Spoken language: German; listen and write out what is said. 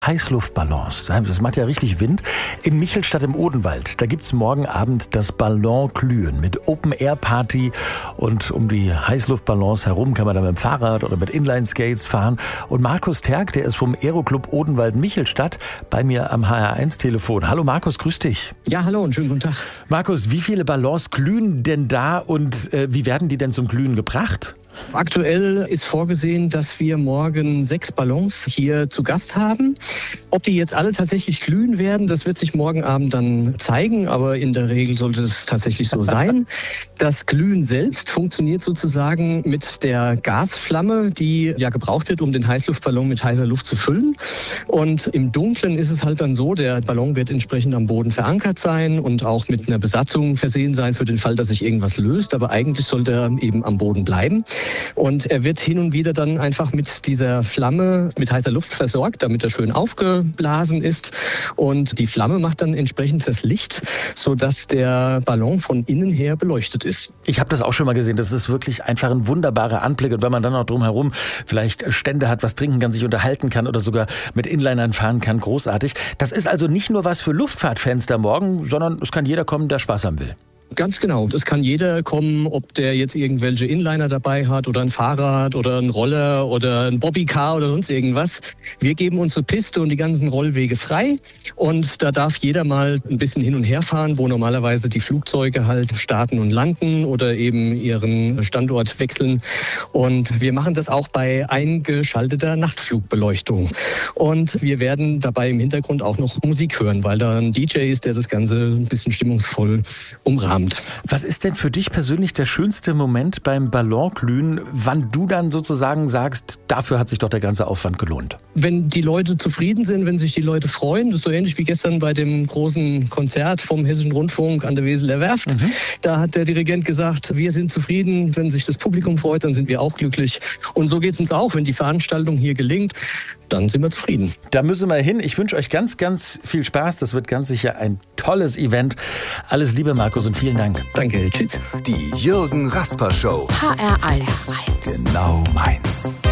Heißluftballons, das macht ja richtig Wind. In Michelstadt im Odenwald, da gibt's morgen Abend das Ballonglühen mit Open-Air-Party und um die Heißluftballons herum kann man da mit dem Fahrrad oder mit Inline-Skates fahren. Und Markus Terk, der ist vom Aeroclub Odenwald Michelstadt, bei mir am HR1-Telefon. Hallo Markus, grüß dich. Ja, hallo und schönen guten Tag. Markus, wie viele Ballons glühen denn da und wie werden die denn zum Glühen gebracht? Aktuell ist vorgesehen, dass wir morgen 6 Ballons hier zu Gast haben. Ob die jetzt alle tatsächlich glühen werden, das wird sich morgen Abend dann zeigen, aber in der Regel sollte es tatsächlich so sein. Das Glühen selbst funktioniert sozusagen mit der Gasflamme, die ja gebraucht wird, um den Heißluftballon mit heißer Luft zu füllen. Und im Dunkeln ist es halt dann so, der Ballon wird entsprechend am Boden verankert sein und auch mit einer Besatzung versehen sein für den Fall, dass sich irgendwas löst, aber eigentlich sollte er eben am Boden bleiben. Und er wird hin und wieder dann einfach mit dieser Flamme mit heißer Luft versorgt, damit er schön aufgeblasen ist. Und die Flamme macht dann entsprechend das Licht, sodass der Ballon von innen her beleuchtet ist. Ich habe das auch schon mal gesehen. Das ist wirklich einfach ein wunderbarer Anblick. Und wenn man dann auch drumherum vielleicht Stände hat, was trinken kann, sich unterhalten kann oder sogar mit Inlinern fahren kann, großartig. Das ist also nicht nur was für Luftfahrtfans da morgen, sondern es kann jeder kommen, der Spaß haben will. Ganz genau. Das kann jeder kommen, ob der jetzt irgendwelche Inliner dabei hat oder ein Fahrrad oder ein Roller oder ein Bobbycar oder sonst irgendwas. Wir geben unsere Piste und die ganzen Rollwege frei und da darf jeder mal ein bisschen hin und her fahren, wo normalerweise die Flugzeuge halt starten und landen oder eben ihren Standort wechseln. Und wir machen das auch bei eingeschalteter Nachtflugbeleuchtung. Und wir werden dabei im Hintergrund auch noch Musik hören, weil da ein DJ ist, der das Ganze ein bisschen stimmungsvoll umrahmt. Was ist denn für dich persönlich der schönste Moment beim Ballonglühen, wann du dann sozusagen sagst, dafür hat sich doch der ganze Aufwand gelohnt? Wenn die Leute zufrieden sind, wenn sich die Leute freuen, das ist so ähnlich wie gestern bei dem großen Konzert vom Hessischen Rundfunk an der Weseler Werft. Da hat der Dirigent gesagt, wir sind zufrieden, wenn sich das Publikum freut, dann sind wir auch glücklich. Und so geht es uns auch, wenn die Veranstaltung hier gelingt, dann sind wir zufrieden. Da müssen wir hin. Ich wünsche euch ganz, ganz viel Spaß. Das wird ganz sicher ein tolles Event. Alles Liebe, Markus, und vielen Dank. Danke, tschüss. Die Jürgen Rasper Show. HR1. Genau meins.